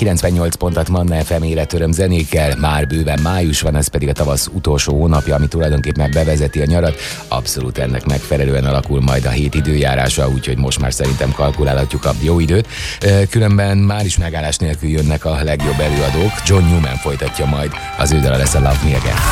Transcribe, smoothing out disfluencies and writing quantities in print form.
98 pontot Manna FM életöröm zenékkel. Már bőven május van, ez pedig a tavasz utolsó hónapja, ami tulajdonképpen bevezeti a nyarat. Abszolút ennek megfelelően alakul majd a hét időjárása, úgyhogy most már szerintem kalkulálhatjuk a jó időt. Különben már is megállás nélkül jönnek a legjobb előadók. John Newman folytatja majd, az ő dala lesz a Love Me Again.